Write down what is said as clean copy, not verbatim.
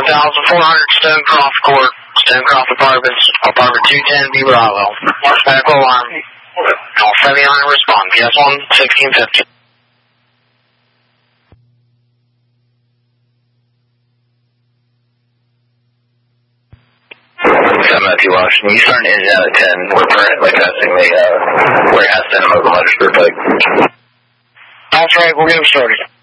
Stonecroft Court, Stonecroft Apartments, Apartment 210, B. Bravo. Medical alarm. All 79 respond. PS1, 1650. Matthew Washington, you starting engine out at 10. We're currently passing the warehouse cinema of the Mudgersburg Pike. That's right, we'll get them started.